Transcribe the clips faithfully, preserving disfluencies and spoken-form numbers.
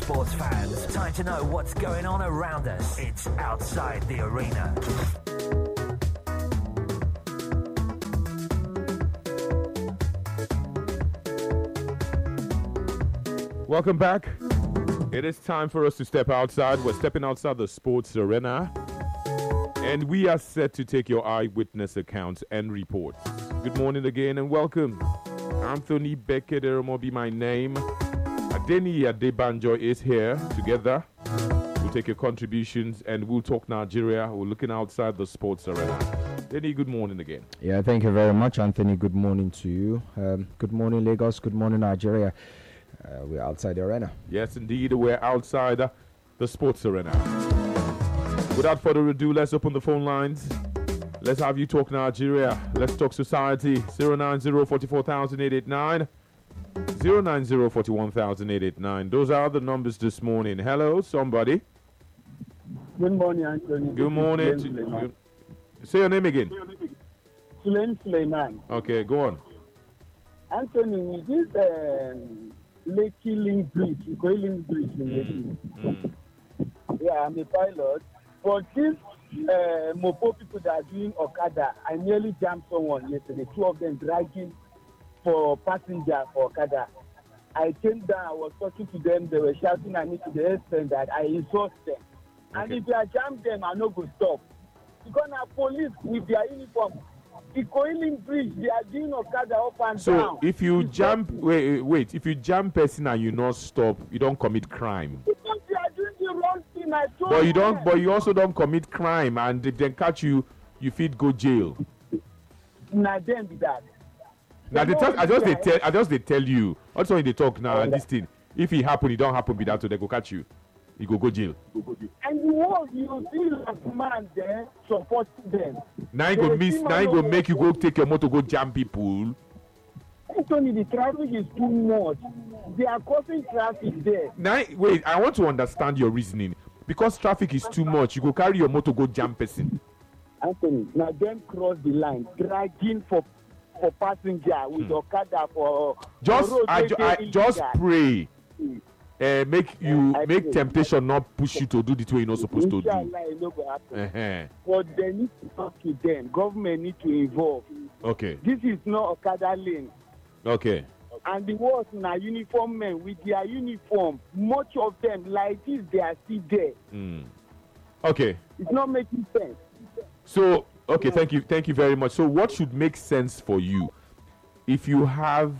sports fans. Time to know what's going on around us. It's Outside the Arena. Welcome back. It is time for us to step outside. We're stepping outside the sports arena. And we are set to take your eyewitness accounts and reports. Good morning again and welcome. Anthony Bekedero will be my name. Adeni Adebanjo is here. Together, we'll take your contributions and we'll talk Nigeria. We're looking outside the sports arena. Adeni, good morning again. Yeah, thank you very much, Anthony. Good morning to you. Um, good morning, Lagos. Good morning, Nigeria. Uh, we're outside the arena. Yes, indeed, we're outside uh, the sports arena. Without further ado, let's open the phone lines. Let's have you talk Nigeria. Let's talk society. zero nine zero, four four thousand eight eight nine. zero nine zero, four one thousand eight eight nine. Those are the numbers this morning. Hello, somebody. Good morning, Anthony. Good morning. To, good, say your name again. Sulaim Suleiman. Okay, go on. Anthony, this um, Lekki Link Bridge, Ikoyi Link Bridge in Mm. Mm. Yeah, I'm a pilot. But these uh, Mopo people that are doing Okada, I nearly jammed someone yesterday, two of them dragging for passenger for Okada. I came down, I was talking to them, they were shouting at me to the extent that I insult them. Okay. And if I jam them, I no go stop. Because now police with their uniform, Ikoyi Link Bridge, they are doing Okada up and so down. So if you it's jump, wait, wait, if you jump person and you not stop, you don't commit crime. Because they are doing the wrong thing, I told But you don't, them. but you also don't commit crime, and if they catch you, you fit go jail. Now then be that. Now they tell, I just they tell, I just they tell you. Also when they talk now, and this thing, if it happen, it don't happen. Be that so they go catch you, you go go jail. And you want you see like man there supporting them. Now you go miss. Now you go make you go take your motor go jam people. Anthony, the traffic is too much. They are causing traffic there. Now wait, I want to understand your reasoning. Because traffic is too much, you go carry your motor go jam person. Anthony, now them cross the line, dragging for for passenger with hmm. Okada for just for road I, ju- I just pray hmm. uh, make you I make pray. temptation not push you to do the way you're not supposed to do. Uh-huh. But they need to talk to them. Government need to involve. Okay. This is not Okada lane. Okay. And the worst na uniform men with their uniform. Much of them like this, they are still there. Mm. Okay. It's not making sense. So okay, thank you, thank you very much. So, what should make sense for you if you have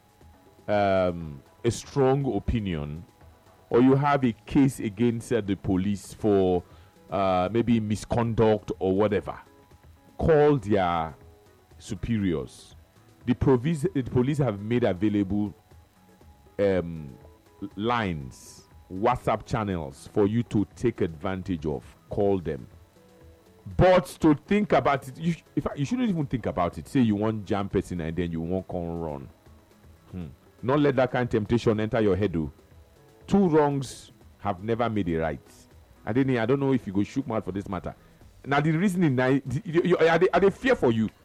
um, a strong opinion, or you have a case against uh, the police for uh, maybe misconduct or whatever? Call their superiors. The, provis- the police have made available um, lines, WhatsApp channels for you to take advantage of. Call them. But to think about it, you, sh- if I, you shouldn't even think about it. Say you want jam person and then you won't come run. Hmm. Not let that kind of temptation enter your head. Though. Two wrongs have never made a right. I didn't. I don't know if you go shook mouth for this matter. Now the reasoning, now, the, you, you, are, they, are they fear for you?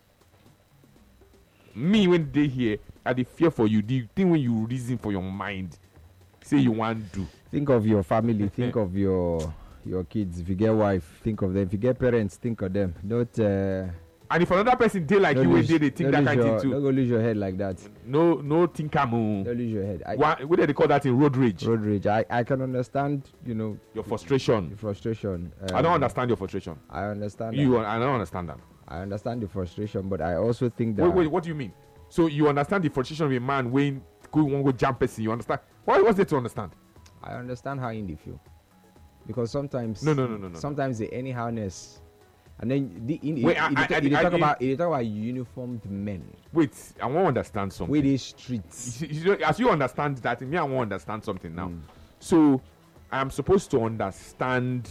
Me when they hear, are they fear for you? The thing when you reason for your mind, say you want to do. Think of your family. Think of your. Your kids, if you get wife, think of them. If you get parents, think of them. Don't. Uh, and if another person did like you, when they, they think that kind of thing too. Don't go lose your head like that. No, no, think I'm. Don't lose your head. I, what, what do they call that in road rage? Road rage. I, I can understand. You know your frustration. Your frustration. Um, I don't understand your frustration. I understand. You, that. I don't understand that. I understand the frustration, but I also think that. Wait, wait. What do you mean? So you understand the frustration of a man when go want go jump person? You understand? What was it to understand? I understand how in they feel. Because sometimes no no no no no sometimes the anyhowness and then the in, wait, it, I, it, I, it, I, it, it I, talk I, about it talk about uniformed men. Wait, I want to understand something. With these streets. You, you, as you understand that, me I want to understand something now. Mm. So I am supposed to understand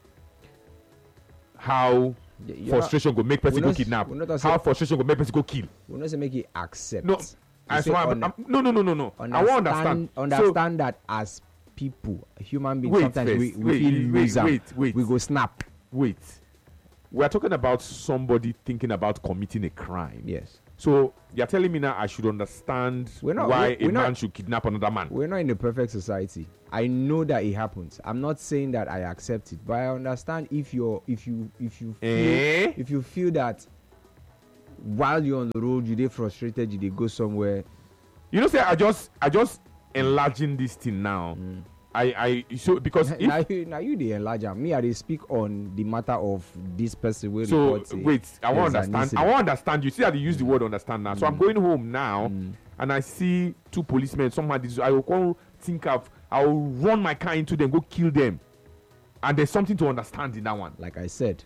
how yeah, frustration not, go make person go kidnap. How frustration go make person go kill. We not say make it accept. No, I swear, I'm, I'm, no no no no no. I want to understand. Understand so, that as people, human beings, wait, sometimes first, we, we wait, feel wait, wait, wait, we go snap. Wait, we are talking about somebody thinking about committing a crime. Yes. So you're telling me now I should understand We're not- why we're- a we're man not- should kidnap another man. We're not in a perfect society. I know that it happens. I'm not saying that I accept it, but I understand if you're if you if you feel, Eh? if you feel that while you're on the road you get frustrated, you dey go somewhere. You know, say I just I just enlarging this thing now. Mm. I I so because if, now you now you dey enlarge am. Me, I dey speak on the matter of this person wey so report say wait, I want to there's an understand. I incident. want to understand. You see how they use the word understand now. So I'm going home now, and I see two policemen. Somehow this, I will call, think of. I will run my car into them, go kill them, and there's something to understand in that one. Like I said,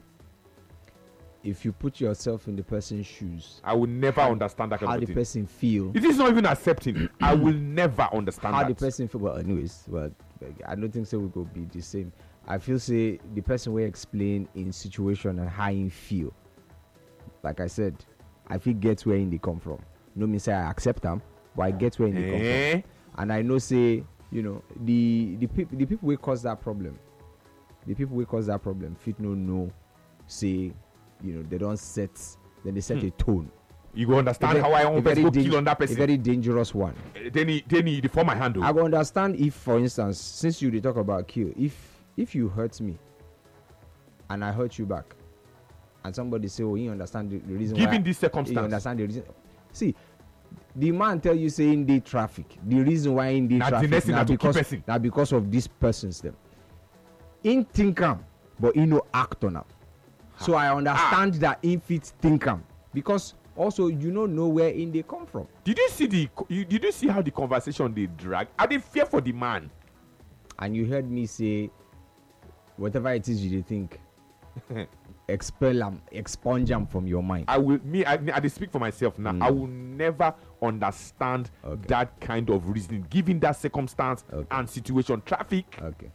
if you put yourself in the person's shoes, I will never understand that kind how of the thing. person feel, It is not even accepting. I will never understand how that. the person feel. Well, anyways, well, I don't think so. We could be the same. I feel say the person will explain in situation and how he feel. Like I said, I feel get where in they come from. No mean say I accept them, but I get where in they come Eh? from. And I know say, you know, the the people the people will cause that problem. The people will cause that problem. Fit no no, say, you know, they don't set. Then they set Hmm. a tone. You go understand A how I a want to go dang- kill on that A person. very dangerous one. Eh, Then he, then he, for my handle. I go understand if, for instance, since you dey talk about kill, if if you hurt me and I hurt you back, and somebody say, "Oh, you understand the, the reason Given why," this circumstance. you understand the reason. See, the man tell you say in the traffic. The reason why in the Na the traffic next thing na na to kill because person. na because of this person's them. In think am, but he no act on am. So I understand that in fit think am because also you don't know where in they come from. Did you see the? You, did you see how the conversation they drag? I did fear for the man. And you heard me say, whatever it is you dey think, expel them, expunge them from your mind. I will me. I, I dey speak for myself now. I will never understand Okay. that kind of reasoning, given that circumstance Okay. and situation. Traffic. Okay.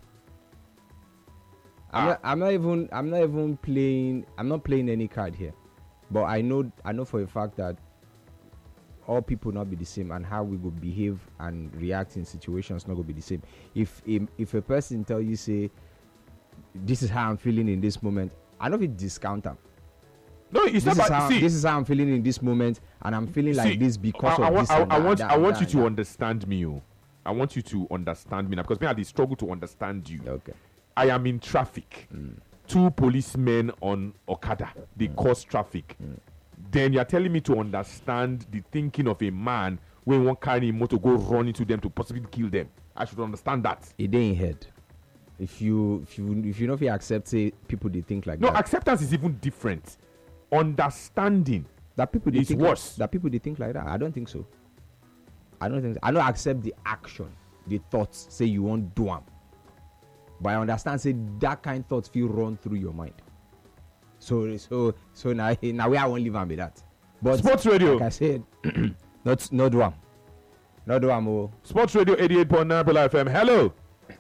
I'm Ah. not. I'm not even. I'm not even playing. I'm not playing any card here, but I know. I know for a fact that all people not be the same, and how we go behave and react in situations not go be the same. If if, if a person tell you say, "This is how I'm feeling in this moment," I know it discount them. No, it's This not is, about. how, See, this is how I'm feeling in this moment, and I'm feeling like see, this because I, I of want, this. I, and I that, want. that, I want that, you to that. understand me. Oh. I want you to understand me now because me I dey struggle to understand you. Okay. I am in traffic. Two policemen on Okada. They cause traffic. Then you're telling me to understand the thinking of a man when one carry a motor go run into them to possibly kill them. I should understand that. It ain't head. If you if you if you know if you accept say people they think like No, that. acceptance is even different. Understanding. that people they it's think worse. that people they think like that. I don't think so. I don't think I don't accept the action, the thoughts. Say you won't do them, but I understand. Say that kind of thoughts feel run through your mind. So so so now now we I won't leave am with that. But Sports Radio. like I said, not not do them, not do them. Oh, Sports Radio eighty-eight point nine Bella F M. Hello.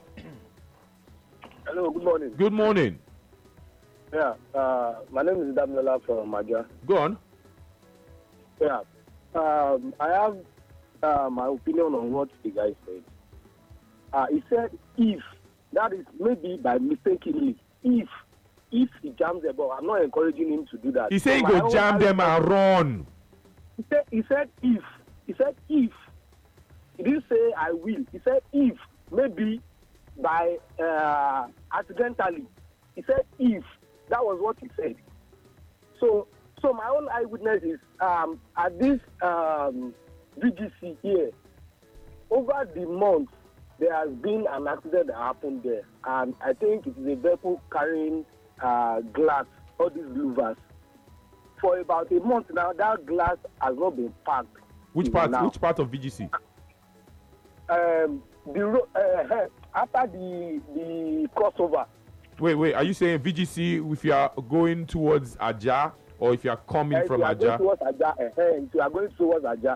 Hello, good morning. Good morning. Yeah, uh, my name is Damilola from Maja. Go on. Yeah, um, I have uh, my opinion on what the guy said. Uh, he said if, that is maybe by mistakenly, if if he jams the ball, I'm not encouraging him to do that. He said he My go own jam them argument- and run. He said, he said if. He said if. He didn't say I will. He said if. Maybe by uh, accidentally. He said if. That was what he said. So so my own eyewitness is um, at this um, V G C here, over the month, there has been an accident that happened there. And I think it is a vehicle carrying uh, glass, all these louvers. For about a month now, that glass has not been packed. Which Even part? now. Which part of V G C? Um, the ro- uh, after the the crossover, Wait, wait. Are you saying V G C if you are going towards Aja or if you are coming uh, if from you are going Aja? towards Aja, uh, if you are going towards Aja,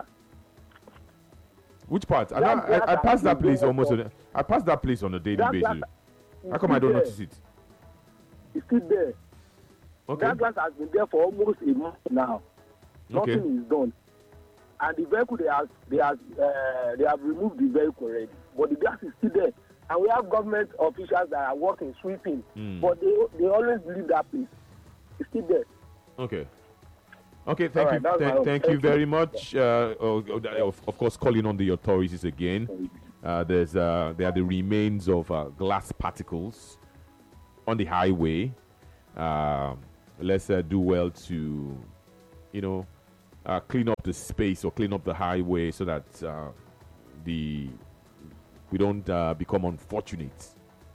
Which part? I, That know, I, glass I pass has that been place going almost. up. On a, I pass that place on a daily that basis. glass How come I don't there. notice it? It's still there. Okay. That glass has been there for almost a month now. Okay. Nothing is done. And the vehicle, they have, they have, uh, they have removed the vehicle already. But the glass is still there. And we have government officials that are working, sweeping. Mm. But they they always leave that place. It's still there. Okay. Okay, thank All you, right, that's th- my- thank you very much. Uh, oh, oh, of, of course, calling on the authorities again. Uh, there's uh, there are the remains of uh, glass particles on the highway. Um, let's uh, do well to, you know, uh, clean up the space or clean up the highway so that uh, the we don't uh, become unfortunate.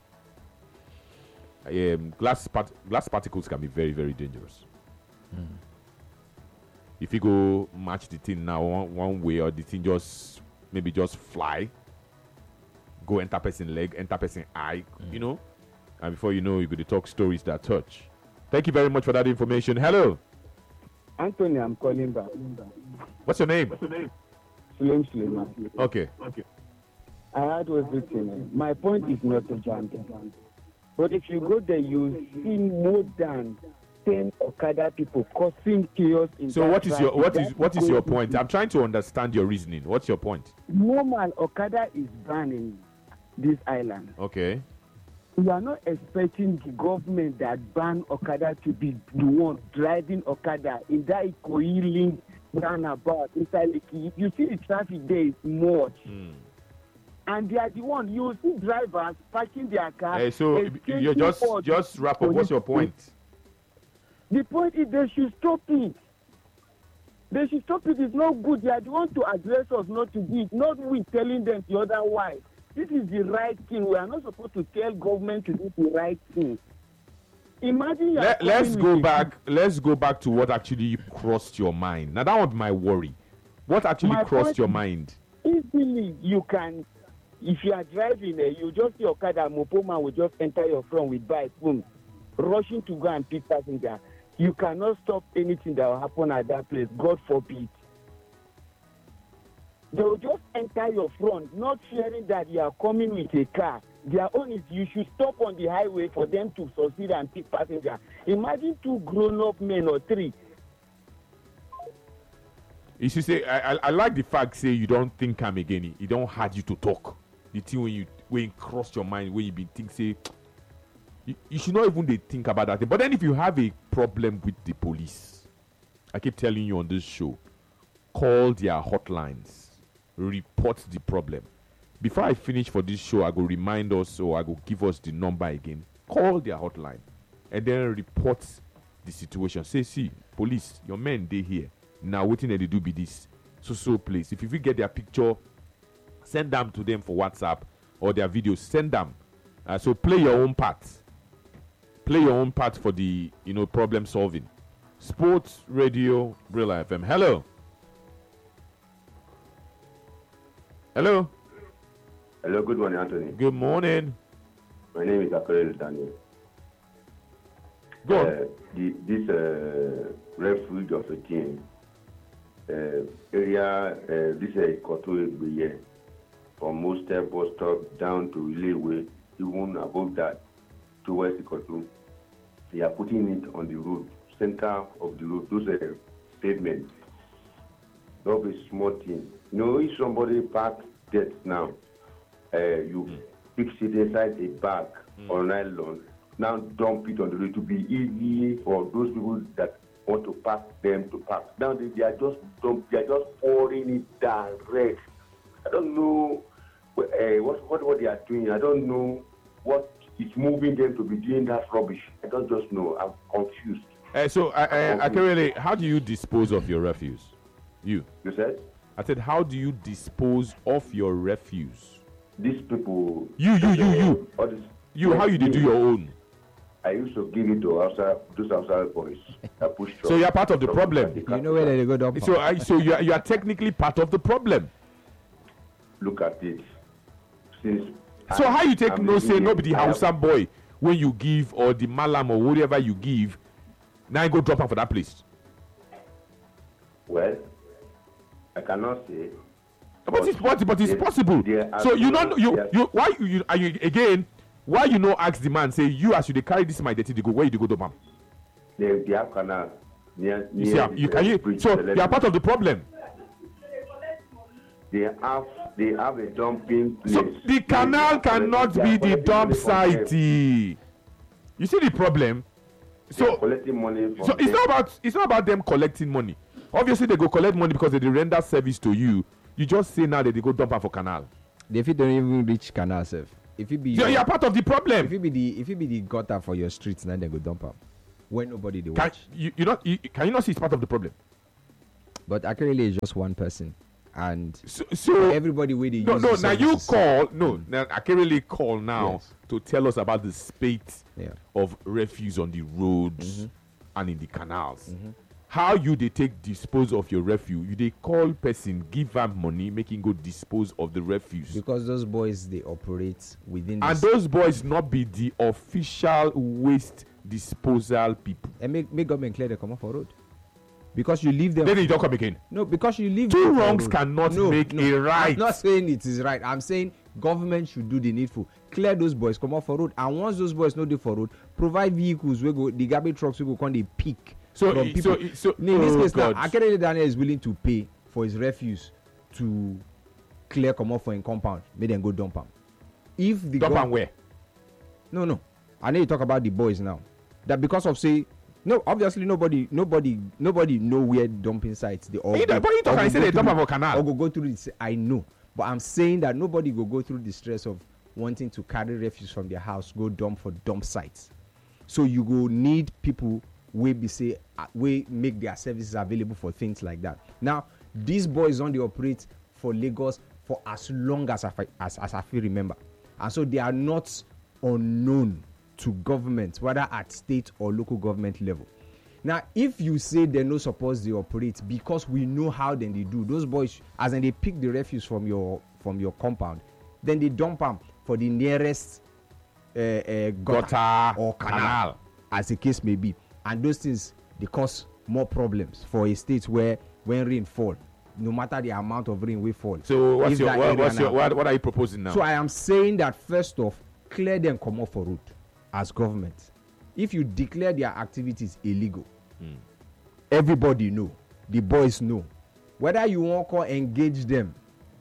Um, glass part- glass particles can be very very dangerous. Mm. If you go match the thing now one, one way or the thing just maybe just fly, go enter person leg, enter person eye, Mm. you know, and before you know, you could talk stories that touch. Thank you very much for that information. Hello, Anthony, I'm calling back. what's your name? Suleim Suleiman. Okay. I heard everything. My point is not a jumping. But if you go there, you see more than ten Okada people causing chaos in So that what is your traffic. what is That what is your going point? to- I'm trying to understand your reasoning. What's your point? Normal Okada is banned in this island. Okay. We are not expecting the government that ban Okada to be the one driving Okada in that Ikoyi link roundabout inside Lekki. You see the traffic there is much. Hmm. And they are the one, you see drivers parking their car. Hey, so escaping you just for just wrap up. What's your point? The point is they should stop it. They should stop it. It's not good. They are the one to address us not to do it, not we telling them the other way. This is the right thing. We are not supposed to tell government to do the right thing. Imagine you are Let, let's coming go with a- back. Let's go back to what actually crossed your mind. Now that was my worry. What actually My crossed point your is- mind? Easily you can, if you are driving there, you just see Okada, Mopoma will just enter your front with bike, boom, rushing to go and pick passenger. You cannot stop anything that will happen at that place, God forbid. They will just enter your front, not fearing that you are coming with a car. Their own is you should stop on the highway for them to succeed and pick passenger. Imagine two grown-up men or three. You should say I, I I like the fact say you don't think I'm again. You don't hard you to talk. The thing when you when it cross your mind when you be think say you, you should not even they think about that thing. But then if you have a problem with the police, I keep telling you on this show, call their hotlines, report the problem. Before I finish for this show, I go remind us or I go give us the number again. Call their hotline and then report the situation. Say, see, police, your men they here. Now waiting that they do be this so so place. If you get their picture, send them to them for WhatsApp or their videos. Send them. Uh, so play your own part. Play your own part for the you know problem solving. Sports Radio Real F M. Hello. Hello. Hello, good morning, Anthony. Good morning. My name is Akorel Daniel. Go on. Uh, the, this uh, refuge of a team uh, area, uh, this is Koto Egbe from Moster bus stop down to Ilewe, even above that towards Koto. They are putting it on the road, center of the road. Those are pavements. Not a small thing. You know, if somebody parks dead now, uh, you mm. fix it inside a bag mm. or nylon, now dump it on the road to be easy for those people that want to pass them to pass. Now they, they are just dump, they are just pouring it direct. I don't know uh, what, what what they are doing. I don't know what is moving them to be doing that rubbish. I don't just know. I'm confused. Uh, so, uh, uh, Akerele, how do you dispose of your refuse? You. You said? I said, how do you dispose of your refuse? These people. You, you, you, you. All this, You, how you do your own? I used to give it to outside, those outside boys. I push. So you are part of the problem. You know where they go dump. So, I, so you are, you are technically part of the problem. Look at it. Since So I, how you take I'm no say living nobody here, I have- Hausa boy when you give or the malam or whatever you give, now you go drop am for that place. Well, I cannot say. But it's possible. But it's there- possible. there are So you no- don't you there- you why you, you are you again? Why you no ask the man say you as you dey carry this my dirty they go where you dey go dump am? They, they have canal near. You near see am? the, You uh, can you bridge, so the you are part of the problem. They have they have a dumping place. So the canal cannot They are be the collecting dump money from them. site. You see the problem? So- they are collecting money from So it's them. not about it's not about them collecting money. Obviously, they go collect money because they dey render service to you. You just say now that they go dump am for canal. They fit don't even reach canal self. If it be You you are part of the if problem. it be the if it be the gutter for your streets, then they go dump am when nobody they Can watch. you, you not you, can you not see it's part of the problem? But Akerele is just one person, and So, so everybody where they no use no the now you services- call no now I can really call now Yes. to tell us about the spate Yeah. of refuse on the roads and in the canals. How you they take dispose of your refuse? You they call person, give them money, making go dispose of the refuse. because those boys they operate within And this, those boys not be the official waste disposal people. and make make government clear they come off for road because you leave them. Then you don't come again. No, because you leave Two them for wrongs road. cannot No, make no, a right. I'm not saying it is right. I'm saying government should do the needful. Clear those boys, come off for road, and once those boys no dey for road, provide vehicles wey go the garbage trucks wey go come dey pick So from it- people. so it- so- in this oh case now, God. Akerele Daniel is willing to pay for his refuse to clear come off for him compound, make them go dump am. If the Dump gov- am where? No, no. I know you talk about the boys now. That because of say no, obviously nobody, nobody, nobody know where dumping sites they all. He go- don't- but he talk or and he go say they through dump am the- for canal. Or go go through this. I know, but I'm saying that nobody go go through the stress of wanting to carry refuse from their house, go dump for dump sites. So you go need people wey be say uh, wey make their services available for things like that. Now these boys don dey operate for Lagos for as long as I fi- as as I fit remember, and so they are not unknown to government, whether at state or local government level. Now if you say they no suppose dey operate because we know how dem dey do, those boys as dem dey pick the refuse from your from your compound, then they dump am for the nearest uh, uh, gutter, Gutter, or canal, canal. as the case may be, and those things they cause more problems for a state where when rain fall, no matter the amount of rain wey fall. So what's if your that what, area what's your now- what, what are you proposing now? So I am saying that first off, clear them comot for road as government. If you declare their activities illegal, everybody know, the boys know. Whether you wan come engage them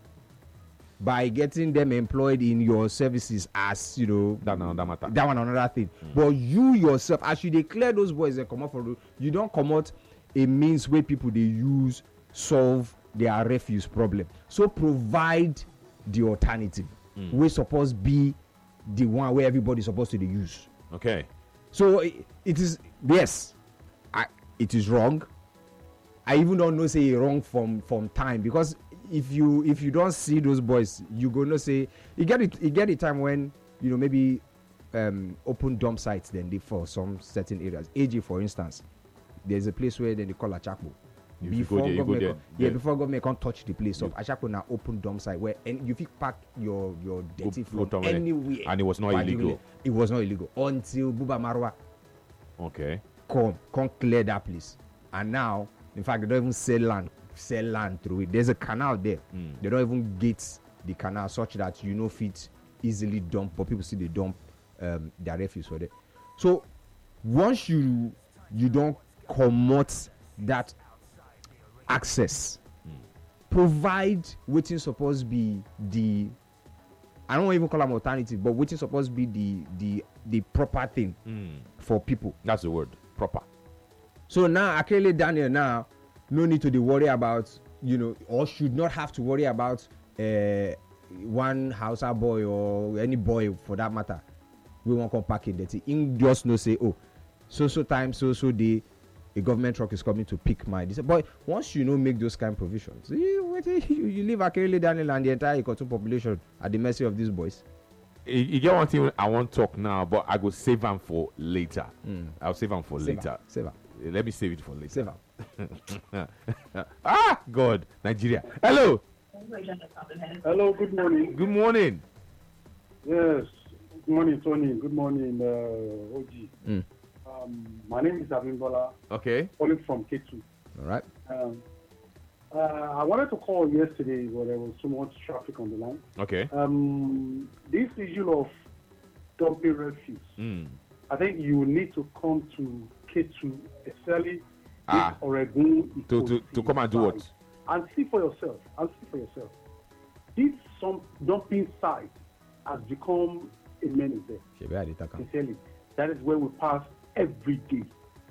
by getting them employed in your services as you know That na another matter. that one another thing. But you yourself, as you declare those boys they come out for road, you don't come out a means where people they use solve their refuse problem. So provide the alternative. We supposed be the one where everybody supposed to dey use. Okay. So i- it is yes, I, it is wrong. I even don't know say e wrong from from time because if you if you don't see those boys, you go know say you get it. You get the time when you know maybe um, open dump sites then they for some certain areas. A J for instance, there's a place where then they call Achakpo. If you go there, you go government there, con- yeah, yeah. before government can't touch the place. So Achakpo now open dump site where and you fit pack your your dirty Go- go from down there. anywhere. And it was not While illegal. doing It It was not illegal until Buba Marwa Okay. come come clear that place, and now in fact they don't even sell land sell land through it. There's a canal there. They don't even gate the canal such that you know fit easily dump, but people see they dump um, their refuse for there. So once you you don't promote that access, provide wetin suppose be the I don't even call them alternative, but wetin suppose be the the the proper thing for people. That's the word. Proper. So now Akerele Daniel now no need to dey worry about you know or should not have to worry about uh, one Hausa boy or any boy for that matter we wan come pack it dirty. Him just know say oh so so time so so day a government truck is coming to pick my this. But once you know make those kind of provisions, you, wetin you, you leave Akerele Daniel and the entire Ikotun population at the mercy of these boys. You, you get one thing I want to talk now, but I go save them for later. I'll save them for Save later. am, save am, Let me save it for later. save am. Ah, God, Nigeria. Hello. Hello, good morning. Good morning. Yes, good morning, Tony. Good morning, uh, O G. Mm. Um, my name is Abimbola, Okay. calling from K two. All right. Um, uh, I wanted to call yesterday, but there was so much traffic on the line. Okay. Um, this issue of dumping refuse, Mm. I think you need to come to K two, especially Ah. this Oregon To, to, to come and do what? site, and see for yourself. And see for yourself. This some dumping site has become a menace there. Shebi I dey talk am. Sincerely, that is where we pass every day.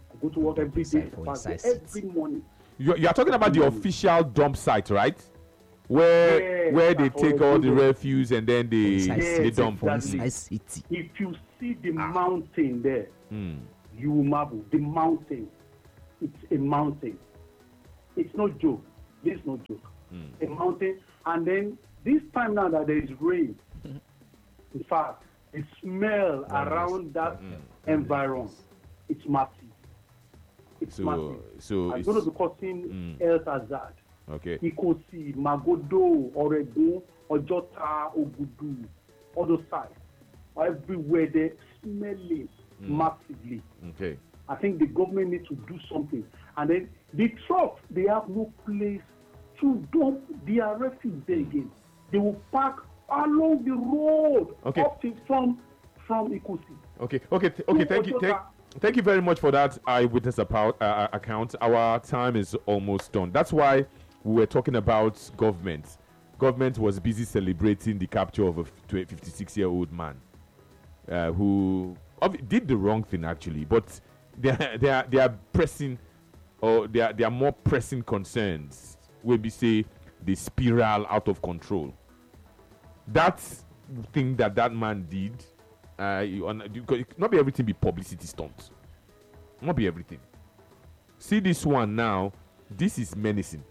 I go to work every day. Inside for Pass inside there every city. morning. You you are talking about the official dump site, right? Where Yes, where they that's take what all I the do. refuse and then they Inside Yes, they city, dump. for exactly. inside city. If you see the Ah. mountain there, Mm. you will marvel. The mountain, it's a mountain. It's no joke. This is no joke. A mountain, and then this time now that there is rain, in fact, the smell around that environment, it's massive. It's So massive. so I'm it's, going to be causing Mm. health hazard. okay. Ikosi, Magodo, Oregun, Ojota, Ogudu, all those sides. Everywhere they're smelling massively. Okay. I think the government needs to do something. And then the trucks, they have no place to dump their refuse there again. They will park along the road Okay. up to from from Ikosi. Okay, okay, th- okay. Thank you, thank, thank you very much for that eyewitness about, uh, account. Our time is almost done. That's why we were talking about government. Government was busy celebrating the capture of a fifty-six-year-old man uh, who ob- did the wrong thing actually, but they are, they are they are pressing, or they are they are more pressing concerns when we say the spiral out of control. That thing that that man did. Uh, you, on, you, not be everything be publicity stunts. Not be everything. See this one now. This is menacing.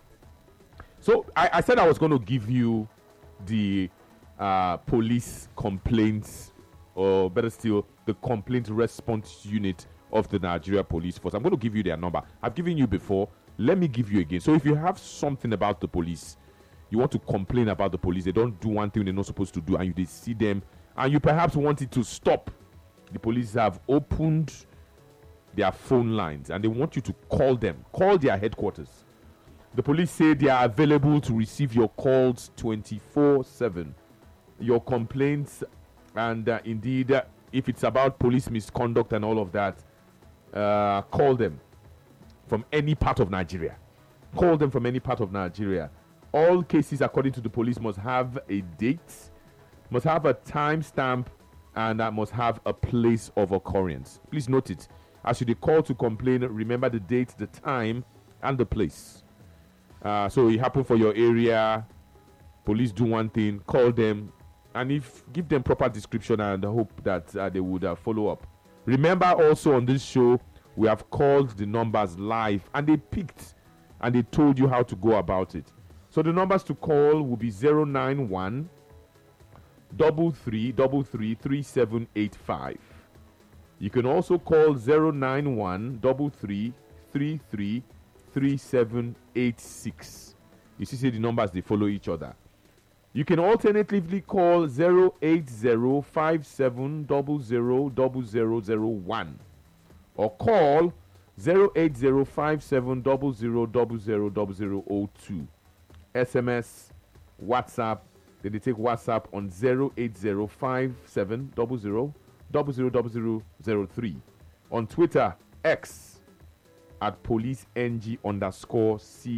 So I, I said I was going to give you the uh, police complaints, or better still, the complaint response unit of the Nigeria Police Force. I'm going to give you their number. I've given you before. Let me give you again. So if you have something about the police, you want to complain about the police, they don't do one thing they're not supposed to do, and you they see them, and you perhaps want it to stop. The police have opened their phone lines and they want you to call them. Call their headquarters. The police say they are available to receive your calls twenty-four seven. Your complaints, and uh, indeed, uh, if it's about police misconduct and all of that, uh, call them from any part of Nigeria. Call them from any part of Nigeria. All cases, according to the police, must have a date, must have a timestamp, and uh, must have a place of occurrence. Please note it. As you call to complain, remember the date, the time, and the place. Uh, so it happened for your area. Police do one thing, call them, and if give them proper description, and hope that uh, they would uh, follow up. Remember also on this show, we have called the numbers live, and they picked, and they told you how to go about it. So the numbers to call will be zero nine one double three double three three seven eight five. You can also call zero nine one double three three three three seven eight six. You see, see the numbers, they follow each other. You can alternatively call zero eight zero five seven zero zero zero zero zero one or call zero eight zero five seven zero zero zero zero zero zero zero two. S M S, WhatsApp, then they take WhatsApp on zero eight zero five seven zero zero zero zero zero zero zero three. On Twitter, X at policeng underscore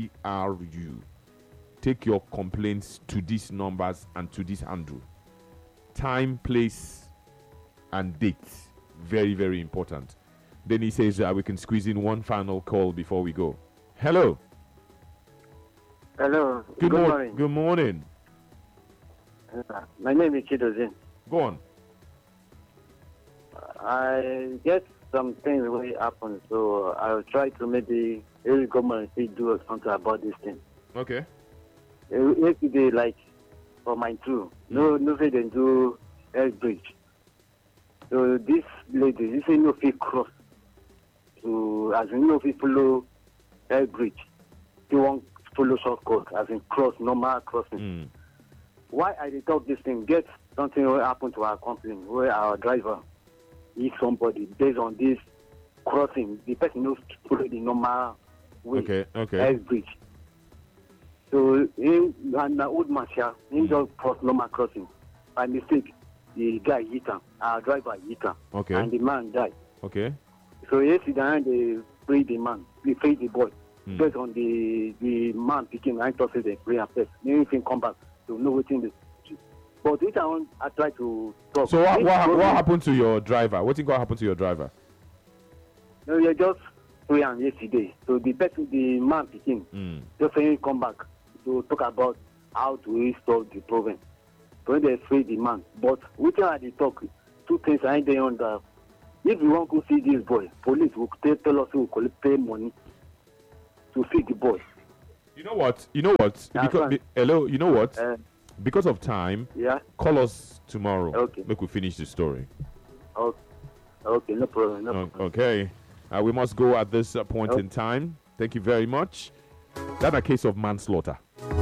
CRU. Take your complaints to these numbers and to this handle. Time, place, and date. Very, very important. Then he says uh, we can squeeze in one final call before we go. Hello. Hello. Good, Good mor- morning. Good morning. Uh, my name is Chidozin. Go on. I get some things will happen, so I'll try to maybe every government still do something about this thing. Okay. Uh, Yesterday, like for my two, no, no, they didn't do air bridge. So this lady, this ain't no fake cross to as in no fit follow air bridge. They won't follow shortcut as in cross normal crossing. Mm. Why I dey talk this thing? Get something will happen to our company where our driver hit somebody based on this crossing. The person knows to follow the normal way. Okay, okay. Air bridge. So him and the old man here, him just cross normal crossing. By mistake, the guy hit him. Our driver hit him. Okay. And the man died. Okay. So yesterday they free the man, they free the boy. Mm. Based on the the man picking, I thought they free him first. Anything come back, to know what in the. But if I want, I try to talk. So what This what, what problem- happened to your driver? What think what happened to your driver? No, you just pray am yesterday. So the person, the man picking, Mm. just saying come back to talk about how to solve the problem. So when they free the man, but which are the talk? Two things I ain't there on the. If you want to see this boy, police will tell, tell us who will pay money to feed the boy. You know what? You know what? Yeah, because, fine. be- hello, you know what? Uh, Because of time, yeah. call us tomorrow. Okay. Make we finish the story. Okay. Okay. No problem. No O- problem. Okay. Uh, we must go at this uh, point Okay. in time. Thank you very much. That's a case of manslaughter.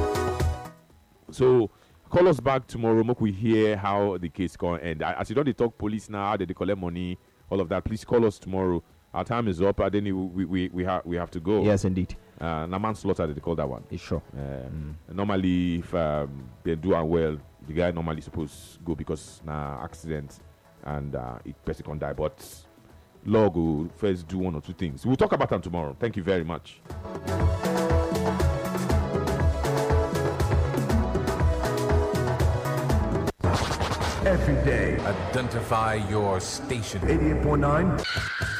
So call us back tomorrow. Make we hear how the case going end. Uh, As you don't talk police now, how did they collect money, all of that. Please call us tomorrow. Our time is up. And then we we we, ha- we have to go. Yes, indeed. Uh, na manslaughter they call that one. It's sure. Um, Normally, if um, they do am well, the guy normally supposed go because na accident and uh, it person can die. But law go first do one or two things. We'll talk about them tomorrow. Thank you very much. Every day, Identify your station. eighty-eight point nine